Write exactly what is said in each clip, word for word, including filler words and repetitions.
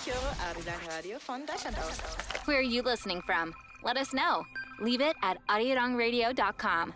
Tokyo Arirang Radio von Deutschland aus. Where are you listening from? Let us know. Leave it at arirang radio dot com.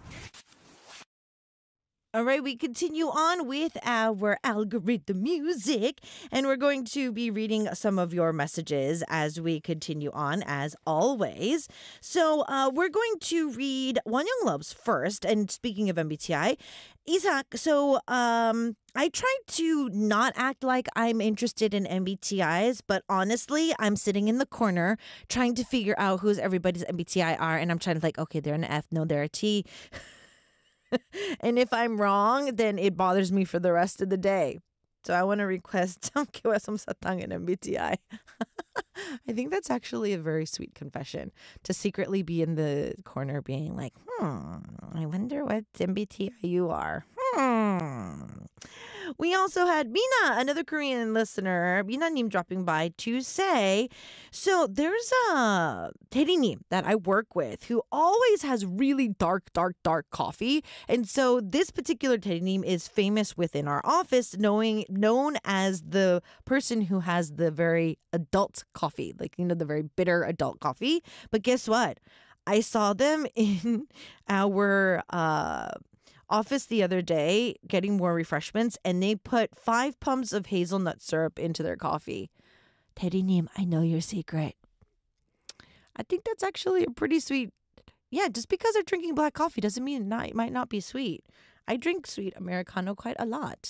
All right, we continue on with our algorithm music, and we're going to be reading some of your messages as we continue on, as always. So uh, we're going to read Wonyoung Loves first, and speaking of M B T I, Isaac, so um, I try to not act like I'm interested in M B T Is, but honestly, I'm sitting in the corner trying to figure out who's everybody's M B T I are, and I'm trying to like, okay, they're an F, no, they're a T. And if I'm wrong, then it bothers me for the rest of the day. So I want to request an M B T I. I think that's actually a very sweet confession, to secretly be in the corner being like, hmm, I wonder what M B T I you are. Hmm. We also had Mina, another Korean listener, Mina-님 dropping by to say, so there's a 대리님 that I work with who always has really dark, dark, dark coffee. And so this particular 대리님 is famous within our office, knowing known as the person who has the very adult coffee, like, you know, the very bitter adult coffee. But guess what? I saw them in our uh, office the other day getting more refreshments, and they put five pumps of hazelnut syrup into their coffee. 대리님, I know your secret. I think that's actually a pretty sweet. Yeah, just because they're drinking black coffee doesn't mean it, not, it might not be sweet. I drink sweet Americano quite a lot.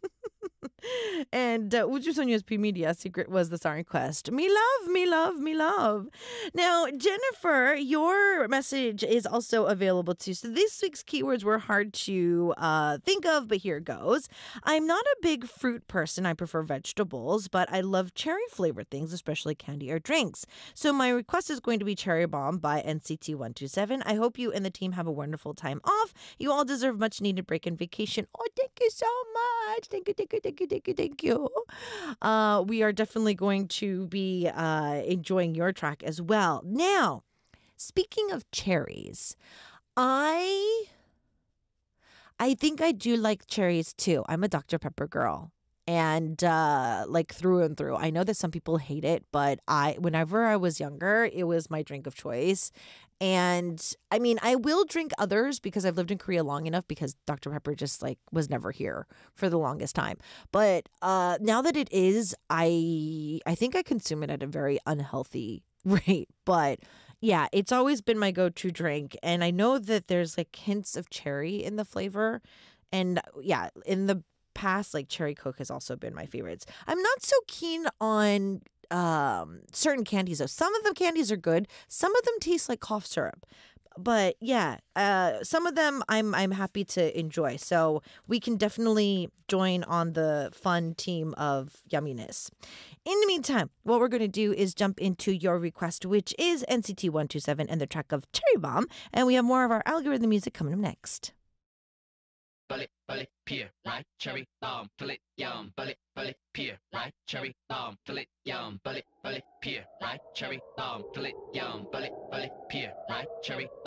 And uh, Uju Sonya's P Media secret was the song request. Me love, me love, me love. Now, Jennifer, your message is also available too. So this week's keywords were hard to uh, think of, but here goes. I'm not a big fruit person. I prefer vegetables, but I love cherry flavored things, especially candy or drinks. So my request is going to be Cherry Bomb by N C T one two seven. I hope you and the team have a wonderful time off. You all deserve much needed break and vacation. Oh, thank you so much. Thank you, thank you, thank you, thank you, thank you. Uh, we are definitely going to be uh, enjoying your track as well. Now, speaking of cherries, I I think I do like cherries too. I'm a Doctor Pepper girl. And uh, like through and through. I know that some people hate it, but I, whenever I was younger, it was my drink of choice. And I mean, I will drink others because I've lived in Korea long enough, because Doctor Pepper just like was never here for the longest time. But uh, now that it is, I I think I consume it at a very unhealthy rate. But yeah, it's always been my go-to drink. And I know that there's like hints of cherry in the flavor. And yeah, in the past, like cherry Coke has also been my favorites. I'm not so keen on um certain candies though. Some of the candies are good. Some of them taste like cough syrup. But yeah, uh some of them I'm I'm happy to enjoy. So we can definitely join on the fun team of yumminess. In the meantime, what we're going to do is jump into your request, which is N C T one two seven and the track of Cherry Bomb, and we have more of our algorithm music coming up next. Bullet, bullet, peer, right? Cherry bomb, bullet, yum, bullet, bullet, peer, right? Cherry bomb, bullet, yum, bullet, bullet, peer, right? Cherry bomb, bullet, yum, bullet, bullet, peer, right? Cherry